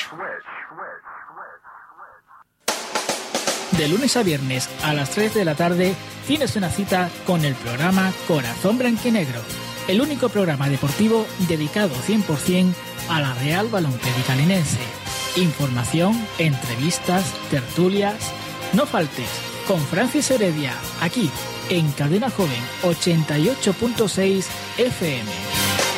De lunes a viernes a las 3 de la tarde tienes una cita con el programa Corazón Blanquinegro, el único programa deportivo dedicado 100% a la Real Balompédica Linense. Información, entrevistas, tertulias. No faltes con Francis Heredia, aquí en Cadena Joven 88.6 FM.